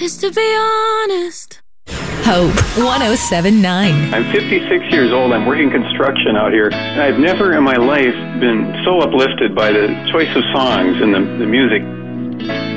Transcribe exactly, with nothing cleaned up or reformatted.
Just to be honest. Hope one oh seven point nine. I'm fifty-six years old. I'm working construction out here. And I've never in my life been so uplifted by the choice of songs and the, the music.